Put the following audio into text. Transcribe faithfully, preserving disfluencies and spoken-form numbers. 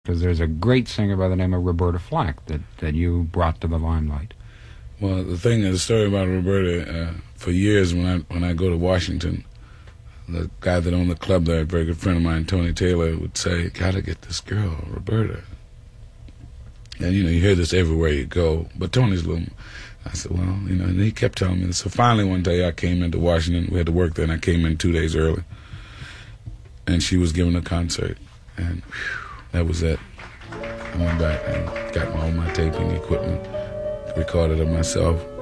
because there's a great singer by the name of Roberta Flack that, that you brought to the limelight. Well, the thing is, the story about Roberta, uh, for years when I when I go to Washington, the guy that owned the club there, a very good friend of mine, Tony Taylor, would say, gotta get this girl, Roberta. And, you know, you hear this everywhere you go. But Tony's a little... I said, well, you know, and he kept telling me. So finally one day I came into Washington. We had to work there, and I came in two days early. And she was giving a concert. And whew, that was it. I went back and got all my taping equipment, recorded it myself.